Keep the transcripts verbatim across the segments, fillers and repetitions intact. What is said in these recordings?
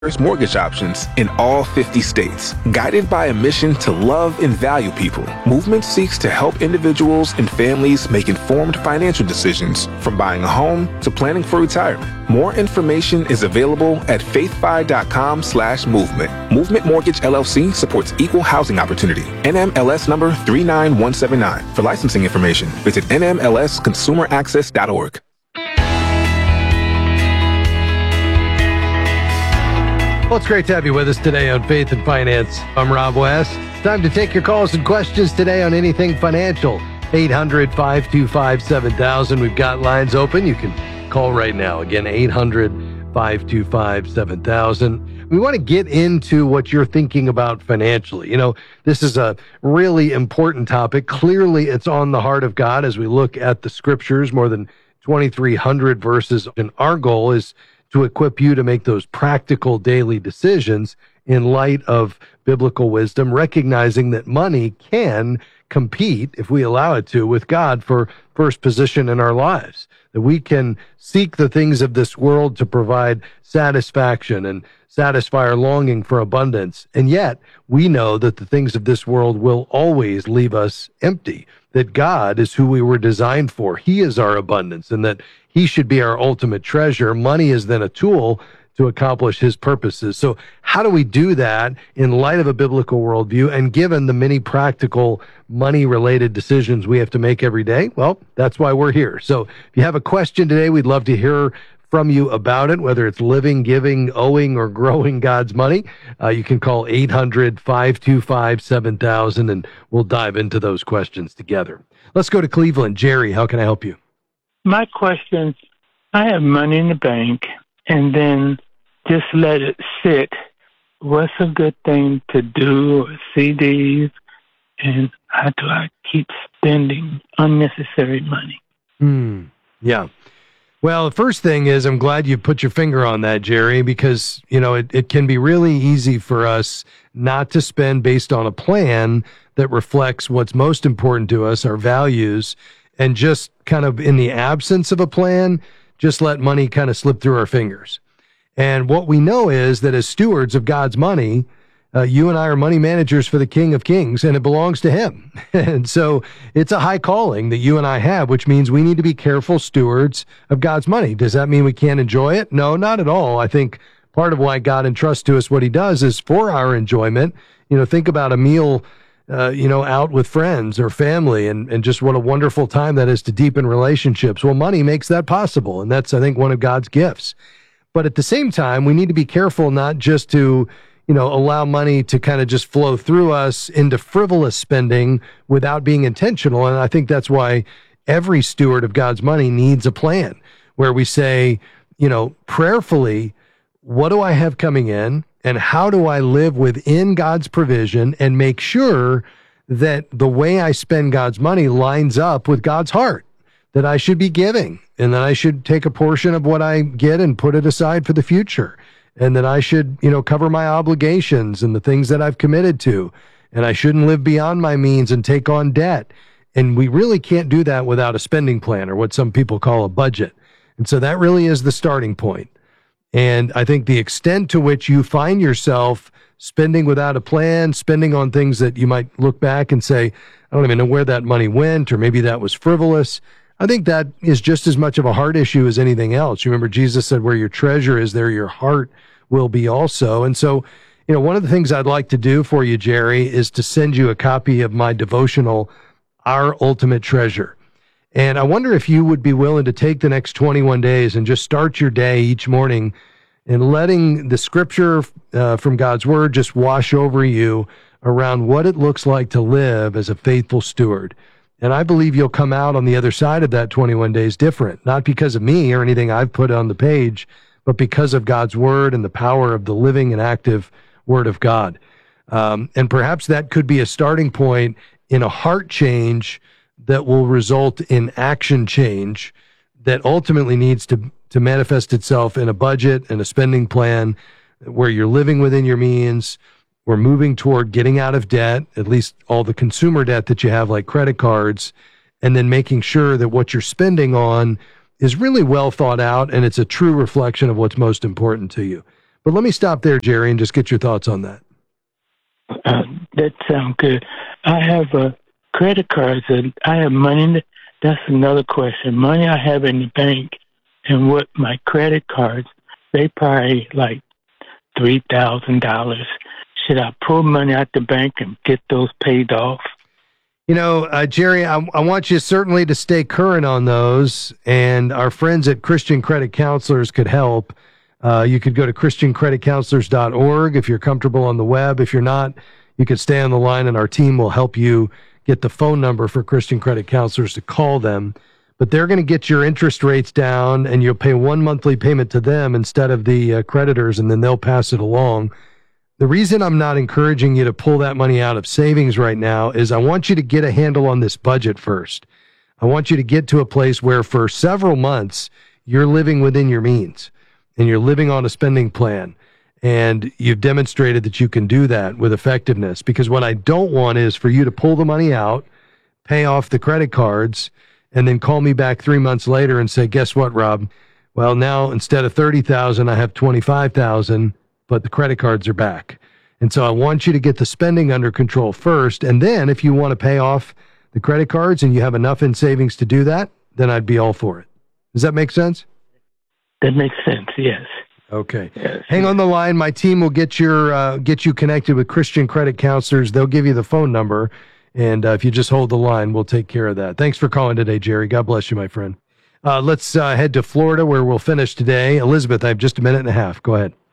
mortgage options in all fifty states. Guided by a mission to love and value people, Movement seeks to help individuals and families make informed financial decisions, from buying a home to planning for retirement. More information is available at faithfi.com slash movement. Movement Mortgage L L C supports equal housing opportunity. N M L S number three nine one seven nine. For licensing information, visit N M L S consumer access dot org. Well, it's great to have you with us today on Faith and Finance. I'm Rob West. It's time to take your calls and questions today on anything financial. eight hundred, five two five, seven thousand. We've got lines open. You can call right now. Again, eight hundred, five two five, seven thousand. We want to get into what you're thinking about financially. You know, this is a really important topic. Clearly, it's on the heart of God as we look at the scriptures, more than twenty-three hundred verses. And our goal is to equip you to make those practical daily decisions in light of biblical wisdom, recognizing that money can compete, if we allow it to, with God for first position in our lives. That we can seek the things of this world to provide satisfaction and satisfy our longing for abundance. And yet, we know that the things of this world will always leave us empty. That God is who we were designed for. He is our abundance, and that He should be our ultimate treasure. Money is then a tool to accomplish His purposes. So how do we do that in light of a biblical worldview and given the many practical money-related decisions we have to make every day? Well, that's why we're here. So if you have a question today, we'd love to hear from you about it, whether it's living, giving, owing, or growing God's money. Uh, you can call eight hundred, five two five, seven thousand, and we'll dive into those questions together. Let's go to Cleveland. Jerry, how can I help you? My question, I have money in the bank and then just let it sit. What's a good thing to do? C Ds, and how do I keep spending unnecessary money? Hmm. Yeah. Well, the first thing is I'm glad you put your finger on that, Jerry, because, you know, it, it can be really easy for us not to spend based on a plan that reflects what's most important to us, our values, and just kind of in the absence of a plan, just let money kind of slip through our fingers. And what we know is that as stewards of God's money, uh, you and I are money managers for the King of Kings, and it belongs to Him. And so it's a high calling that you and I have, which means we need to be careful stewards of God's money. Does that mean we can't enjoy it? No, not at all. I think part of why God entrusts to us what He does is for our enjoyment. You know, think about a meal Uh, you know, out with friends or family, and, and just what a wonderful time that is to deepen relationships. Well, money makes that possible, and that's, I think, one of God's gifts. But at the same time, we need to be careful not just to, you know, allow money to kind of just flow through us into frivolous spending without being intentional. And I think that's why every steward of God's money needs a plan where we say, you know, prayerfully, what do I have coming in? And how do I live within God's provision and make sure that the way I spend God's money lines up with God's heart, that I should be giving, and that I should take a portion of what I get and put it aside for the future, and that I should, you know, cover my obligations and the things that I've committed to, and I shouldn't live beyond my means and take on debt. And we really can't do that without a spending plan, or what some people call a budget. And so that really is the starting point. And I think the extent to which you find yourself spending without a plan, spending on things that you might look back and say, I don't even know where that money went, or maybe that was frivolous, I think that is just as much of a heart issue as anything else. You remember Jesus said, where your treasure is, there your heart will be also. And so, you know, one of the things I'd like to do for you, Jerry, is to send you a copy of my devotional, Our Ultimate Treasure. And I wonder if you would be willing to take the next twenty-one days and just start your day each morning and letting the scripture uh, from God's word just wash over you around what it looks like to live as a faithful steward. And I believe you'll come out on the other side of that twenty-one days different, not because of me or anything I've put on the page, but because of God's word and the power of the living and active word of God. Um, and perhaps that could be a starting point in a heart change that will result in action change that ultimately needs to, to manifest itself in a budget and a spending plan where you're living within your means. We're moving toward getting out of debt, at least all the consumer debt that you have, like credit cards, and then making sure that what you're spending on is really well thought out and it's a true reflection of what's most important to you. But let me stop there, Jerry, and just get your thoughts on that. Uh, that sounds good. I have a credit cards and I have money in the, that's another question. Money I have in the bank and what my credit cards, they probably like three thousand dollars. Should I pull money out the bank and get those paid off? You know, uh, Jerry, I, I want you certainly to stay current on those, and our friends at Christian Credit Counselors could help. Uh, you could go to christian credit counselors dot org if you're comfortable on the web. If you're not, you could stay on the line, and our team will help you get the phone number for Christian Credit Counselors to call them. But they're going to get your interest rates down, and you'll pay one monthly payment to them instead of the uh, creditors, and then they'll pass it along. The reason I'm not encouraging you to pull that money out of savings right now is I want you to get a handle on this budget first. I want you to get to a place where for several months you're living within your means and you're living on a spending plan, and you've demonstrated that you can do that with effectiveness. Because what I don't want is for you to pull the money out, pay off the credit cards, and then call me back three months later and say, guess what, Rob? Well, now instead of thirty thousand dollars, I have twenty-five thousand dollars, but the credit cards are back. And so I want you to get the spending under control first. And then if you want to pay off the credit cards and you have enough in savings to do that, then I'd be all for it. Does that make sense? That makes sense, yes. Okay. Yes. Hang on the line. My team will get your uh, get you connected with Christian Credit Counselors. They'll give you the phone number. And uh, if you just hold the line, we'll take care of that. Thanks for calling today, Jerry. God bless you, my friend. Uh, let's uh, head to Florida, where we'll finish today. Elizabeth, I have just a minute and a half. Go ahead.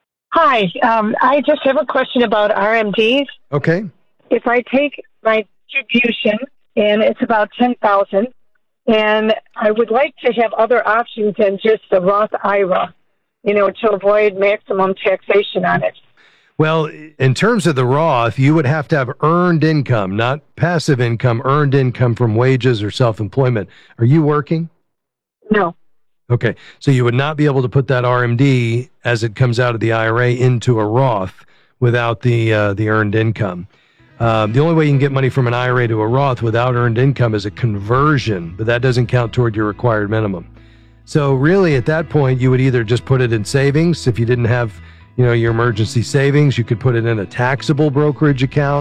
Hi. Um, I just have a question about R M Ds. Okay. If I take my distribution, and it's about ten thousand dollars, and I would like to have other options than just the Roth I R A, you know, to avoid maximum taxation on it. Well, in terms of the Roth, you would have to have earned income, not passive income, earned income from wages or self-employment. Are you working? No. Okay, so you would not be able to put that R M D as it comes out of the I R A into a Roth without the uh, the earned income. Uh, the only way you can get money from an I R A to a Roth without earned income is a conversion, but that doesn't count toward your required minimum. So really, at that point, you would either just put it in savings. If you didn't have, you know, your emergency savings, you could put it in a taxable brokerage account.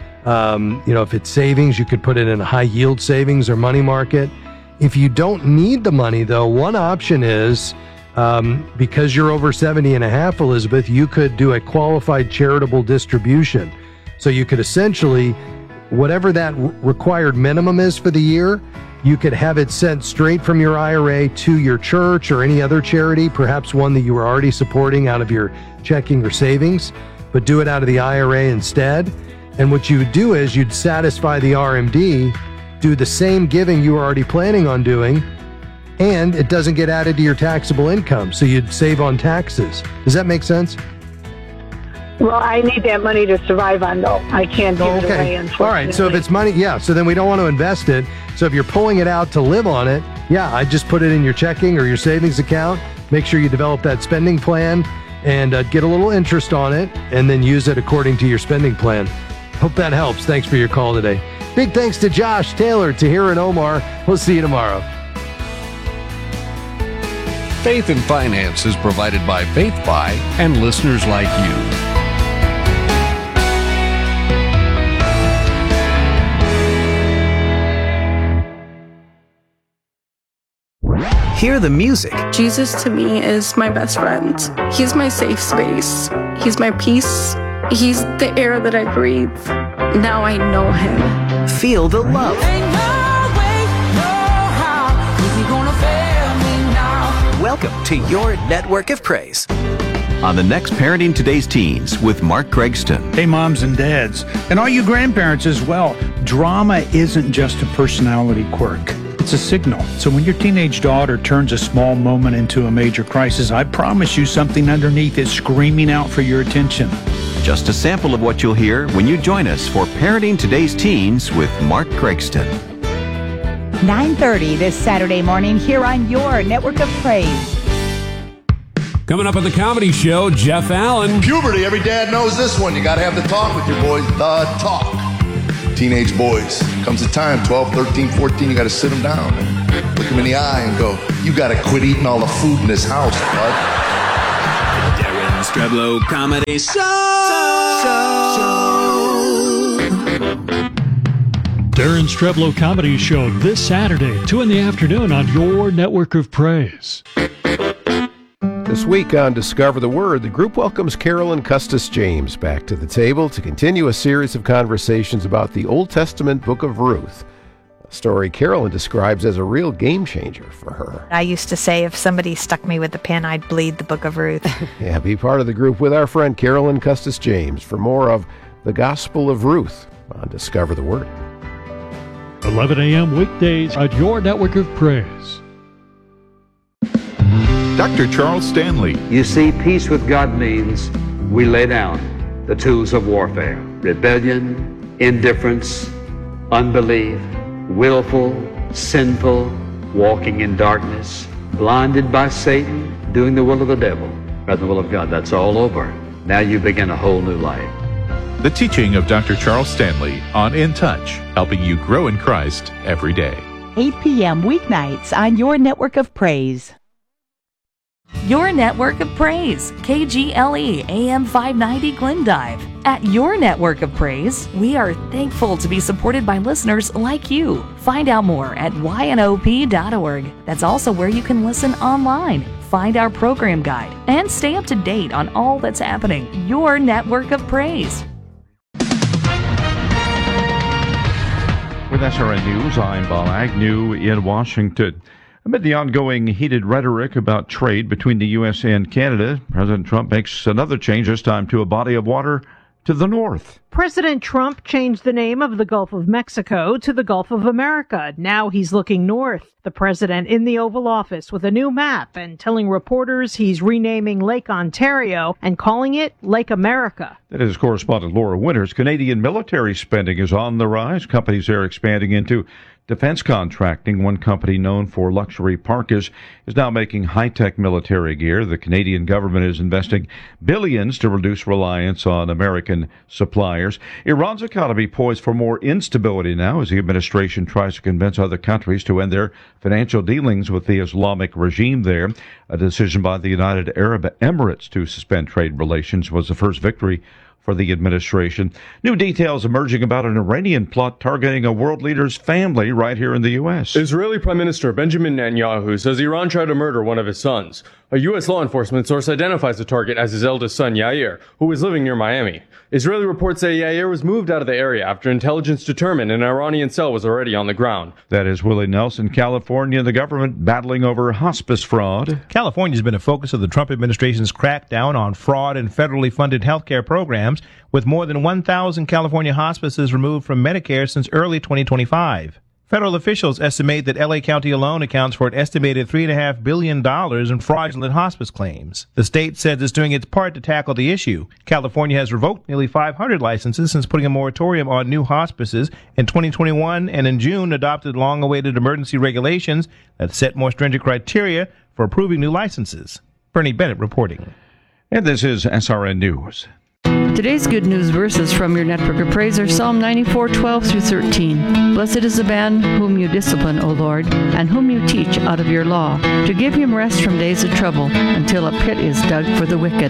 Um, you know, if it's savings, you could put it in a high yield savings or money market. If you don't need the money, though, one option is, um, because you're over seventy and a half, Elizabeth, you could do a qualified charitable distribution. So you could essentially, whatever that r- required minimum is for the year, you could have it sent straight from your I R A to your church or any other charity, perhaps one that you were already supporting out of your checking or savings, but do it out of the I R A instead. And what you would do is you'd satisfy the R M D, do the same giving you were already planning on doing, and it doesn't get added to your taxable income, so you'd save on taxes. Does that make sense? Well, I need that money to survive on, though. I can't give Oh, it away, okay. unfortunately. All right, so if it's money, yeah, so then we don't want to invest it. So if you're pulling it out to live on it, yeah, I just put it in your checking or your savings account. Make sure you develop that spending plan and uh, get a little interest on it, and then use it according to your spending plan. Hope that helps. Thanks for your call today. Big thanks to Josh, Taylor, Tahir, and Omar. We'll see you tomorrow. Faith and Finance is provided by Faith Buy and listeners like you. Hear the music. Jesus to me is my best friend. He's my safe space. He's my peace. He's the air that I breathe. Now I know him. Feel the love. Welcome to your network of praise. On the next Parenting Today's Teens with Mark Gregston. Hey, moms and dads, and all you grandparents as well. Drama isn't just a personality quirk. It's a signal. So when your teenage daughter turns a small moment into a major crisis, I promise you something underneath is screaming out for your attention. Just a sample of what you'll hear when you join us for Parenting Today's Teens with Mark Gregston. nine thirty this Saturday morning here on your network of praise. Coming up on the comedy show, Jeff Allen. Puberty, every dad knows this one. You got to have the talk with your boys. The talk. Teenage boys. Comes a time, twelve, thirteen, fourteen, you got to sit them down and look them in the eye and go, you got to quit eating all the food in this house, bud. Darren Streblo Comedy Show. Darren Streblo Comedy Show this Saturday, two in the afternoon on your network of praise. This week on Discover the Word, the group welcomes Carolyn Custis James back to the table to continue a series of conversations about the Old Testament book of Ruth, a story Carolyn describes as a real game changer for her. I used to say if somebody stuck me with a pin, I'd bleed the book of Ruth. Yeah, be part of the group with our friend Carolyn Custis James for more of the Gospel of Ruth on Discover the Word. eleven a.m. weekdays on your network of praise. Doctor Charles Stanley. You see, peace with God means we lay down the tools of warfare: rebellion, indifference, unbelief, willful, sinful, walking in darkness, blinded by Satan, doing the will of the devil rather than the will of God. That's all over. Now you begin a whole new life. The teaching of Doctor Charles Stanley on In Touch, helping you grow in Christ every day. eight p.m. weeknights on your network of praise. Your network of praise, K G L E A M five ninety Glendive. At your network of praise, we are thankful to be supported by listeners like you. Find out more at Y N O P dot org. That's also where you can listen online, find our program guide, and stay up to date on all that's happening. Your network of praise. With S R N News, I'm Bob Agnew in Washington. Amid the ongoing heated rhetoric about trade between the U S and Canada, President Trump makes another change, this time to a body of water to the north. President Trump changed the name of the Gulf of Mexico to the Gulf of America. Now he's looking north. The president in the Oval Office with a new map and telling reporters he's renaming Lake Ontario and calling it Lake America. That is correspondent Laura Winters. Canadian military spending is on the rise. Companies are expanding into defense contracting. One company known for luxury parkas is now making high-tech military gear. The Canadian government is investing billions to reduce reliance on American suppliers. Iran's economy poised for more instability now as the administration tries to convince other countries to end their financial dealings with the Islamic regime there. A decision by the United Arab Emirates to suspend trade relations was the first victory for the administration. New details emerging about an Iranian plot targeting a world leader's family right here in the U S. Israeli Prime Minister Benjamin Netanyahu says Iran tried to murder one of his sons. A U S law enforcement source identifies the target as his eldest son, Yair, who was living near Miami. Israeli reports say Yair was moved out of the area after intelligence determined an Iranian cell was already on the ground. That is Willie Nelson. California, the government battling over hospice fraud. California has been a focus of the Trump administration's crackdown on fraud in federally funded health care programs, with more than one thousand California hospices removed from Medicare since early twenty twenty-five. Federal officials estimate that L A County alone accounts for an estimated three point five billion dollars in fraudulent hospice claims. The state says it's doing its part to tackle the issue. California has revoked nearly five hundred licenses since putting a moratorium on new hospices in twenty twenty-one, and in June adopted long-awaited emergency regulations that set more stringent criteria for approving new licenses. Bernie Bennett reporting. And this is S R N News. Today's good news verses from your network of praise are Psalm ninety-four, twelve through thirteen. Blessed is the man whom you discipline, O Lord, and whom you teach out of your law, to give him rest from days of trouble, until a pit is dug for the wicked.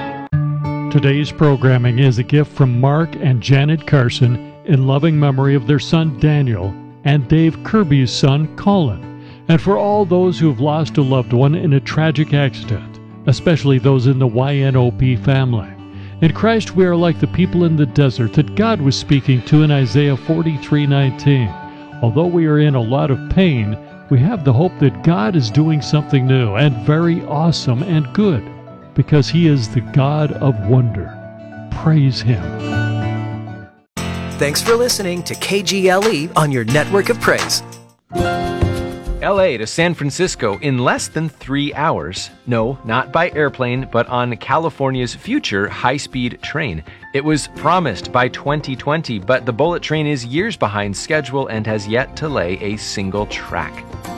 Today's programming is a gift from Mark and Janet Carson in loving memory of their son Daniel and Dave Kirby's son Colin, and for all those who have lost a loved one in a tragic accident, especially those in the Y N O P family. In Christ we are like the people in the desert that God was speaking to in Isaiah forty-three nineteen. Although we are in a lot of pain, we have the hope that God is doing something new and very awesome and good, because He is the God of wonder. Praise Him. Thanks for listening to K G L E on your network of praise. L A to San Francisco in less than three hours. No, not by airplane, but on California's future high-speed train. It was promised by twenty twenty, but the bullet train is years behind schedule and has yet to lay a single track.